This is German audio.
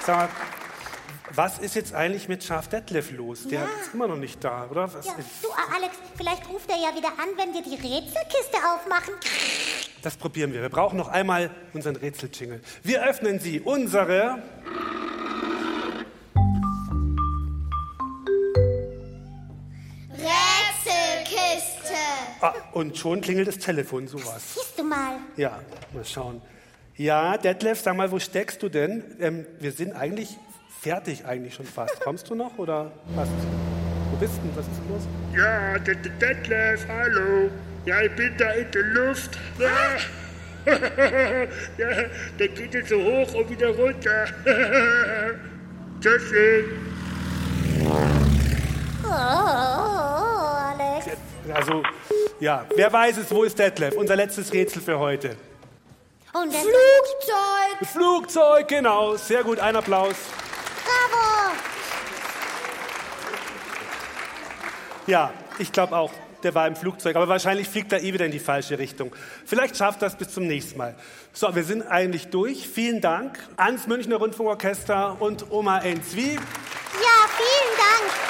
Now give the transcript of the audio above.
Sag mal, was ist jetzt eigentlich mit Schaf Detlef los? Der ist immer noch nicht da, oder? Was Ja, ist... du, Alex, vielleicht ruft er ja wieder an, wenn wir die Rätselkiste aufmachen. Das probieren wir. Wir brauchen noch einmal unseren Rätseljingle. Wir öffnen sie, unsere... Rätselkiste. Ah, und schon klingelt das Telefon, sowas. Siehst du mal. Ja, mal schauen. Ja, Detlef, sag mal, wo steckst du denn? Wir sind eigentlich fertig, eigentlich schon fast. Kommst du noch oder was? Wo bist du? Was ist los? Ja, Detlef, hallo. Ja, ich bin da in der Luft. Ja, ja, da geht es so hoch und wieder runter. Tschüssi. Oh, Alex. Also, ja, wer weiß es, wo ist Detlef? Unser letztes Rätsel für heute. Und das Flugzeug. Flugzeug, genau. Sehr gut, ein Applaus. Bravo. Ja, ich glaube auch, der war im Flugzeug. Aber wahrscheinlich fliegt er wieder in die falsche Richtung. Vielleicht schafft das bis zum nächsten Mal. So, wir sind eigentlich durch. Vielen Dank ans Münchner Rundfunkorchester und Oma Enzwi. Ja, vielen Dank.